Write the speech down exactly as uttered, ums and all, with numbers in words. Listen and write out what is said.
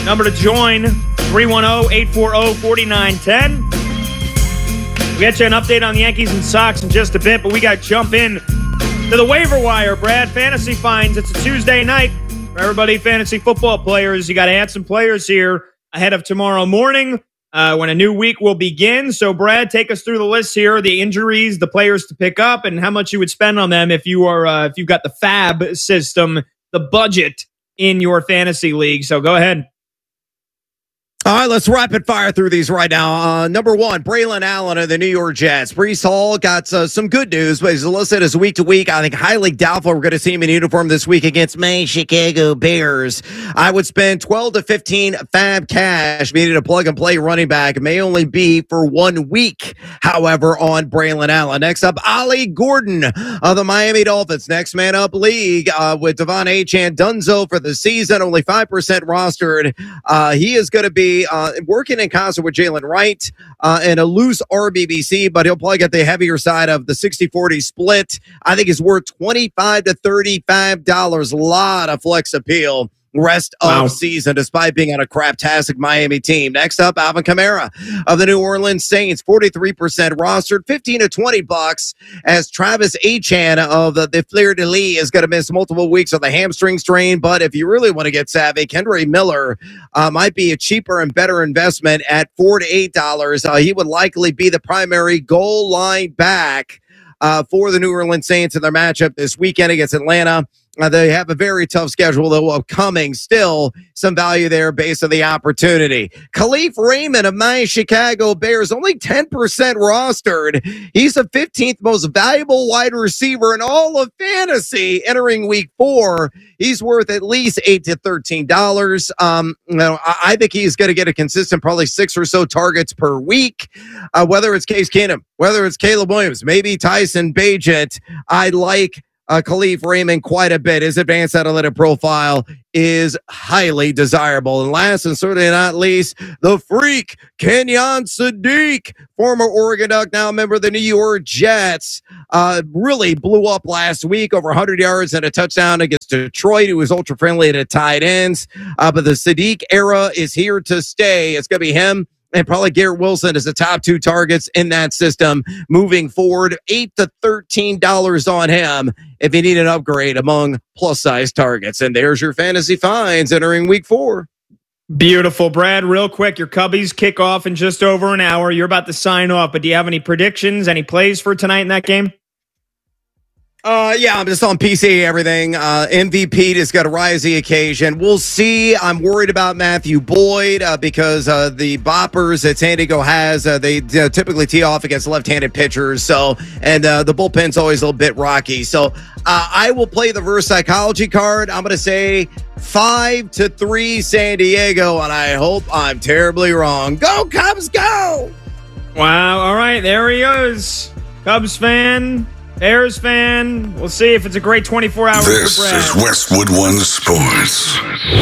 Number to join, three one zero, eight four zero, four nine one zero. We'll get you an update on the Yankees and Sox in just a bit, but we got to jump in to the waiver wire, Brad. Fantasy finds. It's a Tuesday night for everybody fantasy football players. You got to add some players here ahead of tomorrow morning uh, when a new week will begin. So, Brad, take us through the list here, the injuries, the players to pick up, and how much you would spend on them if you are uh, if you've got the Fab system, the budget in your fantasy league. So go ahead. All right, let's rapid fire through these right now. Uh, number one, Braylon Allen of the New York Jets. Breece Hall got uh, some good news, but he's listed as week to week. I think highly doubtful we're going to see him in uniform this week against my Chicago Bears. I would spend twelve to fifteen Fab cash, meaning a plug and play running back. It may only be for one week, however, on Braylon Allen. Next up, Ollie Gordon of the Miami Dolphins. Next man up league uh, with Devon Achane Dunzo for the season, only five percent rostered. Uh, he is going to be Uh, working in concert with Jalen Wright uh, and a loose R B B C, but he'll probably get the heavier side of the sixty forty split. I think it's worth twenty-five to thirty-five dollars. A lot of flex appeal rest of wow. season, despite being on a craptastic Miami team. Next up, Alvin Kamara of the New Orleans Saints, forty-three percent rostered, fifteen to twenty bucks, as Travis Achane of the, the Fleur-de-Lis is going to miss multiple weeks of the hamstring strain. But if you really want to get savvy, Kendre Miller uh, might be a cheaper and better investment at four to eight dollars. Uh, he would likely be the primary goal line back uh, for the New Orleans Saints in their matchup this weekend against Atlanta. Uh, they have a very tough schedule, though, upcoming. Still, some value there based on the opportunity. Khalif Raymond of my Chicago Bears, only ten percent rostered. He's the fifteenth most valuable wide receiver in all of fantasy entering week four. He's worth at least eight to thirteen dollars. Um, you know, I, I think he's going to get a consistent, probably six or so targets per week. Uh, whether it's Case Keenum, whether it's Caleb Williams, maybe Tyson Bagent, I like Uh, Khalif Raymond quite a bit. His advanced analytic profile is highly desirable. And last and certainly not least, the freak, Kenyon Sadiq, former Oregon Duck, now a member of the New York Jets, uh, really blew up last week, over one hundred yards and a touchdown against Detroit, who was ultra-friendly at the tight ends. Uh, but the Sadiq era is here to stay. It's going to be him and probably Garrett Wilson as the top two targets in that system moving forward. eight to thirteen dollars on him if you need an upgrade among plus-size targets. And there's your fantasy finds entering week four. Beautiful, Brad. Real quick, your Cubbies kick off in just over an hour. You're about to sign off, but do you have any predictions, any plays for tonight in that game? Uh, yeah, I'm just on P C, everything. Uh, M V P just got to rise the occasion. We'll see. I'm worried about Matthew Boyd uh, because uh, the boppers that San Diego has, uh, they uh, typically tee off against left-handed pitchers. So, and uh, the bullpen's always a little bit rocky. So, uh, I will play the reverse psychology card. I'm going to say five to three San Diego, and I hope I'm terribly wrong. Go Cubs, go! Wow. All right, there he is. Cubs fan. Bears fan. We'll see if it's a great twenty-four hours This for Brad. is Westwood One Sports.